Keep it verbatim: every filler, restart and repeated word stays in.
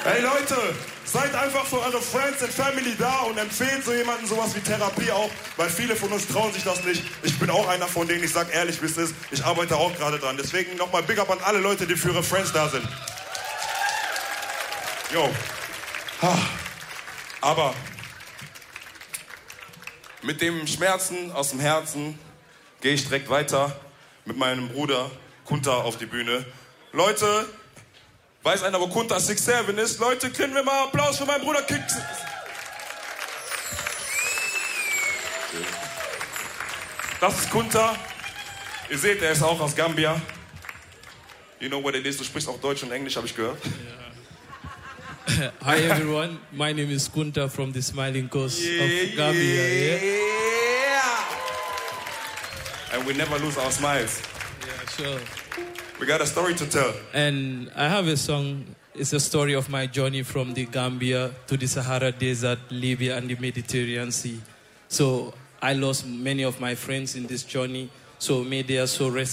Ey Leute, seid einfach für eure Friends and Family da und empfehlt so jemanden sowas wie Therapie auch, weil viele von uns trauen sich das nicht. Ich bin auch einer von denen, ich sag ehrlich, wie es ist. Ich arbeite auch gerade dran. Deswegen nochmal Big Up an alle Leute, die für ihre Friends da sind. Jo. Aber mit dem Schmerzen aus dem Herzen gehe ich direkt weiter mit meinem Bruder Kunta auf die Bühne. Leute, weiß einer, wo Kunta six seven ist? Leute, kriegen wir mal Applaus für meinen Bruder Kick. Das ist Kunta. Ihr seht, er ist auch aus Gambia. You know what it is, du sprichst auch Deutsch und Englisch, habe ich gehört. Yeah. Hi everyone, my name is Kunta from the Smiling Coast yeah, of Gambia. Yeah. yeah. And we never lose our smiles. Yeah, sure. We got a story to tell. And I have a song. It's a story of my journey from the Gambia to the Sahara Desert, Libya, and the Mediterranean Sea. So I lost many of my friends in this journey. So may they are so rest